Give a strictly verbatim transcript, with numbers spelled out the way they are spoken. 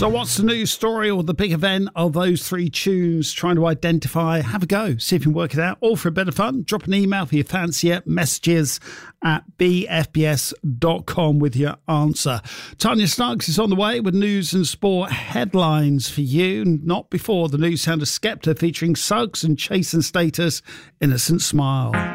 So what's the news story or the big event of those three tunes? Trying to identify, have a go, see if you can work it out. All for a bit of fun. Drop an email if you fancy it. Messages at b f b s dot com with your answer. Tanya Snuggs is on the way with news and sport headlines for you. Not before the news sound of Skepta featuring Suggs and Chase and Status, Innocent Smile.